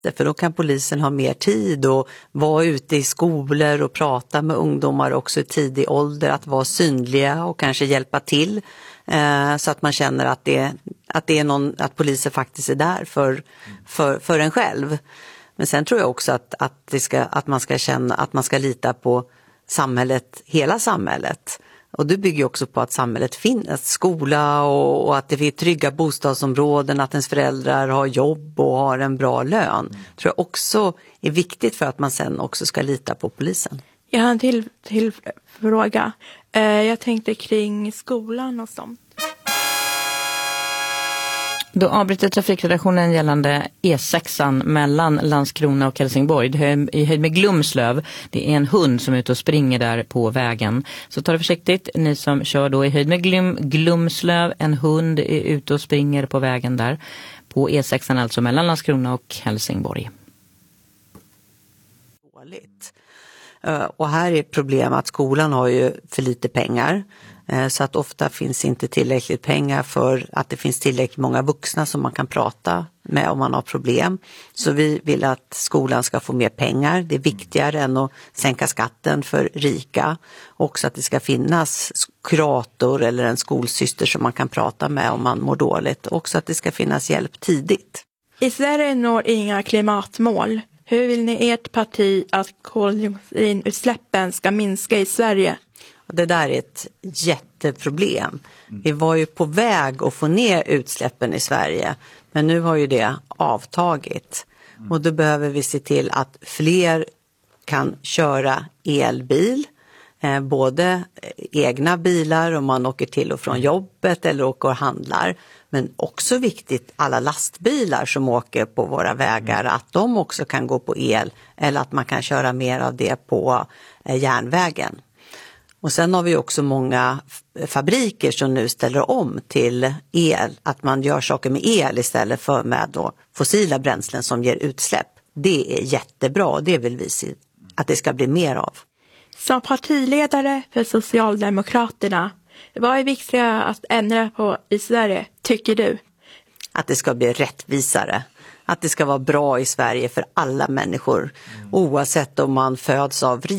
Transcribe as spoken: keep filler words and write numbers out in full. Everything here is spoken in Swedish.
För då kan polisen ha mer tid och vara ute i skolor och prata med ungdomar också i tidig ålder, att vara synliga och kanske hjälpa till eh, så att man känner att det, att det är någon, att polisen faktiskt är där för, för, för en själv. Men sen tror jag också att, att, det ska, att man ska känna att man ska lita på samhället, hela samhället. Och det bygger också på att samhället finns, skola och, och att det finns trygga bostadsområden, att ens föräldrar har jobb och har en bra lön. Mm. Tror jag också är viktigt för att man sen också ska lita på polisen. Jag har en till, till fråga. Eh, jag tänkte kring skolan och sånt. Då avbryter trafikredaktionen gällande E sexan mellan Landskrona och Helsingborg i höjd med Glumslöv. Det är en hund som är ute och springer där på vägen. Så ta det försiktigt, ni som kör då i höjd med Glum, Glumslöv. En hund är ute och springer på vägen där. På E sexan alltså mellan Landskrona och Helsingborg. Dåligt. Och här är problemet att skolan har ju för lite pengar. Så att ofta finns inte tillräckligt pengar för att det finns tillräckligt många vuxna som man kan prata med om man har problem. Så vi vill att skolan ska få mer pengar. Det är viktigare än att sänka skatten för rika. Också att det ska finnas kurator eller en skolsyster som man kan prata med om man mår dåligt. Också att det ska finnas hjälp tidigt. I Sverige når inga klimatmål. Hur vill ni ert parti att koldioxidutsläppen ska minska i Sverige? Det där är ett jätteproblem. Vi var ju på väg att få ner utsläppen i Sverige. Men nu har ju det avtagit. Och då behöver vi se till att fler kan köra elbil. Eh, både egna bilar om man åker till och från jobbet eller åker och handlar. Men också viktigt alla lastbilar som åker på våra vägar. Att de också kan gå på el. Eller att man kan köra mer av det på eh, järnvägen. Och sen har vi också många fabriker som nu ställer om till el. Att man gör saker med el istället för med då fossila bränslen som ger utsläpp. Det är jättebra och det vill vi se att det ska bli mer av. Som partiledare för Socialdemokraterna, vad är viktigt att ändra på i Sverige, tycker du? Att det ska bli rättvisare. Att det ska vara bra i Sverige för alla människor. Mm. Oavsett om man föds av